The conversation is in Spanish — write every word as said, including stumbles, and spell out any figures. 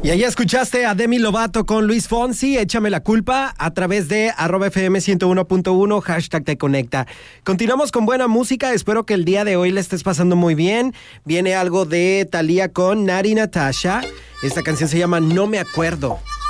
Y ahí escuchaste a Demi Lovato con Luis Fonsi, Échame la culpa, a través de arroba F M ciento uno punto uno, hashtag Te Conecta. Continuamos con buena música, espero que el día de hoy le estés pasando muy bien. Viene algo de Thalía con Nari Natasha. Esta canción se llama No me acuerdo.